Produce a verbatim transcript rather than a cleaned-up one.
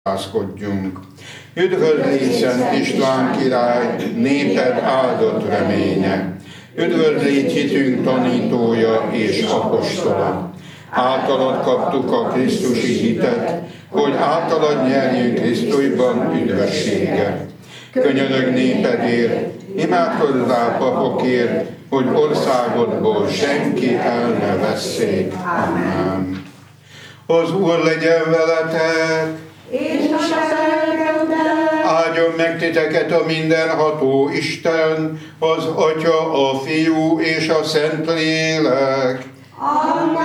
Imádkozzunk. Üdvözlégy Szent István király, néped áldott reménye. Üdvözlégy hitünk tanítója és apostola. Általad kaptuk a krisztusi hitet, hogy általad nyerjünk Krisztusban üdvösséget. Könyörög népedért, imádkozzál papokért, hogy országodból senki el ne vesszék. Amen. Az Úr legyen veletek! És a lelkeddel. Áldjon meg titeket a mindenható Isten, az Atya, a Fiú és a Szentlélek. Amen.